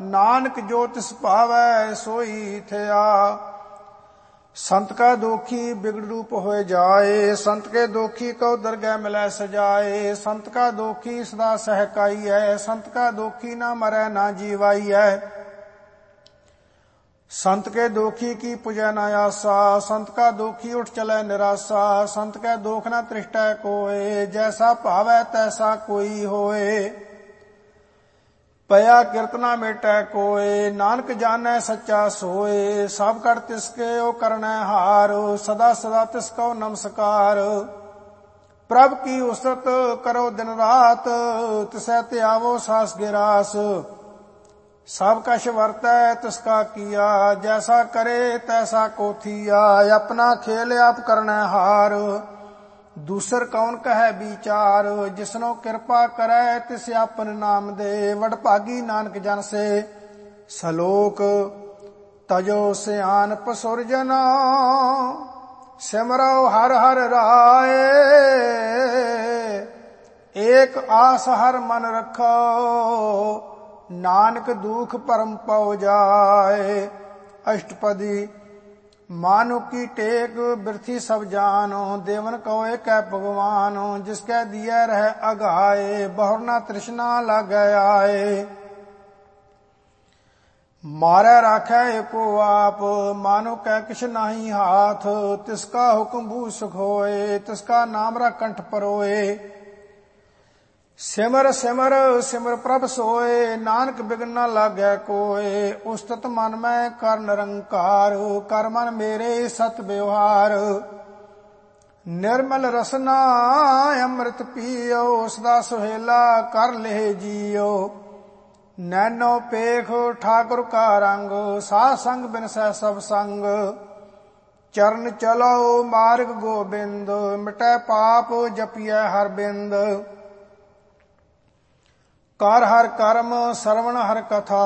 नानक जो तिस भावै सोई थिया। संत का दोखी बिगड़ रूप होए जाए, संत के दोखी को दरगह मिलै सजाए। संत का दोखी सदा सहकाई है, संत का दोखी ना मरै ना जीवाई है। संत के दोखी की पूजै न आसा, संत का दोखी उठ चलै निराशा। संत के दोख न तृष्टै कोय, जैसा भावै तैसा कोई होए। पया कीर्तना मेटै कोय, नानक जानै सच्चा सोए। सब कर तिसके ओ करनै हार, सदा सदा तिसको नमस्कार। प्रभ की उसरत करो दिन रात, तिसै त्यावो सास गिरास। सब कछ वरतै तिसका किया, जैसा करे तैसा को थिया। अपना खेल आप करनै हार, दूसर कौन कहे विचार। जिसनो कृपा करे तिस आपन नाम दे, वडभागी नानक जन से सलोक। तजो सियान पसुर जना, सिमरो हर हर राय। एक आस हर मन रखो, नानक दुख परम पौ जाए। अष्टपदी मानु की टेक बिरथी सब जानो, देवन को एक भगवान। जिसके दिए रह अगाए, बहुर ना तृष्णा लागे आए। मारे राखे एको आप, मानो कै किछ नाही हाथ। तिसका हुक्म भू सुख होए, तिसका नाम रा कंठ परोए। सिमर सिमर सिमर प्रभ सोए, नानक बिघन न लागै कोय। उस्तत मन में कर निरंकार, कर मन मेरे सत व्यवहार। निर्मल रसना अमृत पियो, सदा सुहेला कर ले जियो। नैनो पेख ठाकुर का रंग, साध संग बिनसै सब संग। चरण चलो मार्ग गोबिंद, मिटै पाप जपियै हर बिंद। कर हर कर्म श्रवण हर कथा,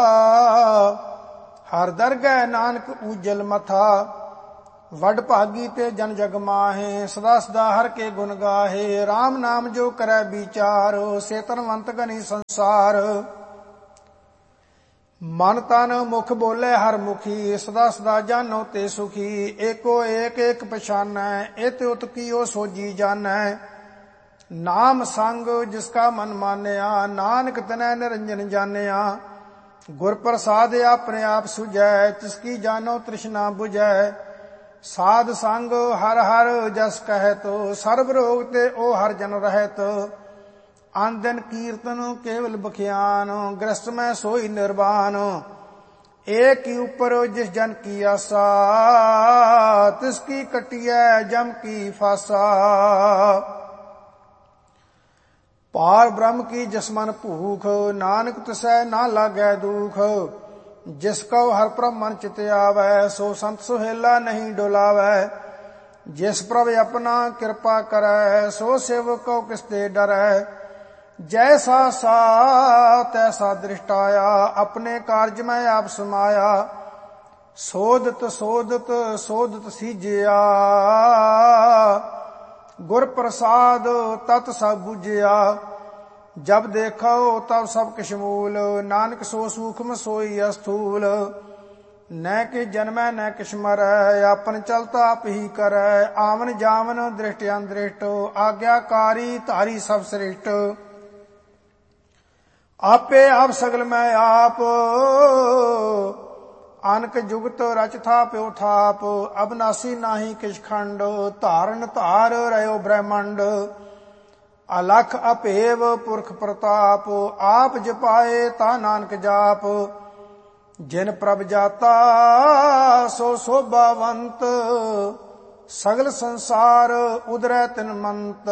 हर दरगह नानक उजल मथा। वड भागी ते जन जग माहे, सदा सदा हर के गुण गाहे। राम नाम जो करे विचार, से तनवंत गनी संसार। मन तन मुख बोले हर मुखी, सदा सदा जानो ते सुखी। एको एक एक पछानै, एत उत कीओ सोजी जानै। नाम संग जिसका मन मानया, नानक तनै निरंजन जानिया। गुर प्रसाद अपने आप सुझै, तिसकी जानो तृष्णा बुझै। साध संग हर हर जस कहत, सर्व रोग ते ओ हर जन रहत। आन दिन कीर्तन केवल बख्यान, ग्रस्त में सोई निर्वाण। एक ही ऊपर जिस जन की आशा, तिसकी कटिया जम की फासा। पार ब्रह्म की जसमन भूख, नानक तिसै ना लागै दुख। जिसको हर प्रभ मन चित आवै, सो संत सुहेला नहीं डोलावै। जिस प्रभ अपना कृपा करै, सो सेवक को किसते डरै। जैसा सा तैसा दृष्टाया, अपने कार्य में आप समाया। सोदत सोदत सोदत सीजिया, गुर प्रसाद तत सब बुझिया। जब देखो तब सब किश मूल, नानक सो सूक्ष्म सोई अस्थूल। न कि जन्मै न किश मरै, आपन चलता आप ही करै। आवन जावन दृष्टि अनदृष्ट, आज्ञाकारी धारी सब श्रेष्ठ। आपे आप सगल में आप, अनक जुगत रच थाप थाप। अबनासी नाही किछ खंड, धारण धार रहो ब्रह्मंड। अलख अपेव पुरख प्रताप, आप जपाए ता नानक जाप। जिन प्रभ जाता सो शोभावंत, सगल संसार उदरै तिन मंत।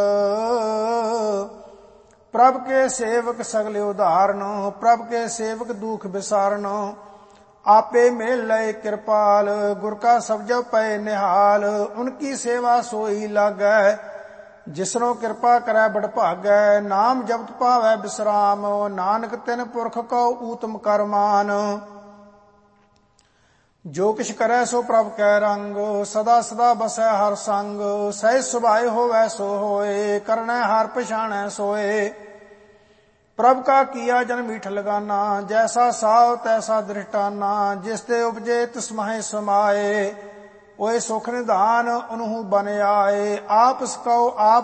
प्रभ के सेवक सगले उदाहरण, प्रभ के सेवक दुख विसारण। आपे मेल लय कृपाल, गुर का सब जब पै निहाल। उनकी सेवा सोई लागै, जिसनो कृपा करै बड़ भागै। नाम जपत पावै विश्राम, नानक तिन पुरख को ऊतम करमान। जो किछ करै सो प्रभ कै रंग, सदा सदा बसै हर संग। सहज सुभाए होवै सो होए, करनै हार पछाणै सोए। ਪ੍ਰਭ ਕਾ ਕੀਆ ਜਨ ਮੀਠ ਲਗਾਨਾ, ਜੈਸਾ ਸਾਵ ਤੈਸਾ ਦ੍ਰਿਸ਼ਟਾਨਾ, ਜਿਸ ਤੇ ਉਪਜੇ ਤਿਸ ਮਹਿ ਸਮਾਏ, ਓਏ ਸੁਖ ਨਿਧਾਨ ਉਨਹੂ ਬਨ ਆਏ, ਆਪ ਸਕਉ ਆਪ